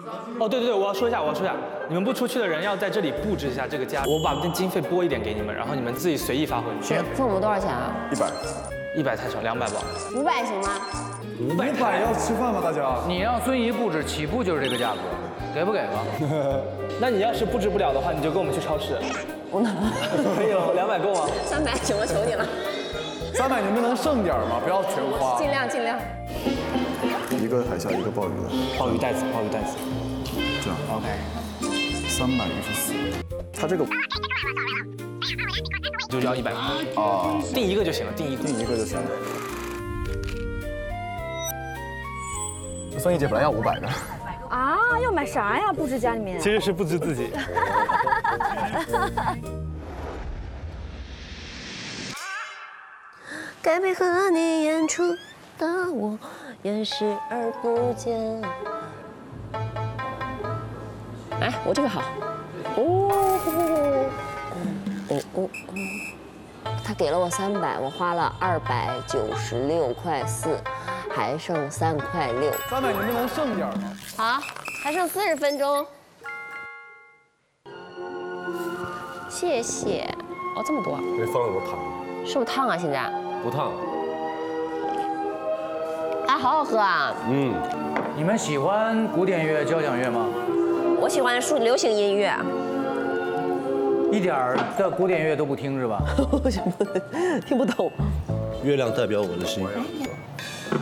哦，对，我要说一下，你们不出去的人要在这里布置一下这个家，我把那经费拨一点给你们，然后你们自己随意发挥。 行，分我们多少钱啊 100太少，200吧。 ？500行吗 500要吃饭吗？大家？ 你让孙怡布置，起步就是这个价格，给不给吧？ 那你要是布置不了的话，你就跟我们去超市。 我能。 可以了，200够吗 300行，我求你了。 300你们能剩点吗？不要全花。 尽量。 一个海虾，一个鲍鱼的， 鲍鱼袋子。 这样 OK。 364。它这个就要100 啊， 订一个就行了，订一个就行了。孙怡姐本来要500的。 啊，要买啥呀？布置家里面？ 其实是布置自己。 该配合你演出的我，掩饰而不见。哎，我这个好。他给了我300，我花了296块4，还剩3块6。 300你们能剩点吗？ 好，还剩40分钟。谢谢。哦，这么多。 这放了多糖？ 是不是烫啊？现在？ 不烫。 啊，好好喝啊！ 嗯。 你们喜欢古典乐、交响乐吗？ 我喜欢流行音乐。 一点儿的古典乐都不听是吧？ 听不懂。 月亮代表我的心。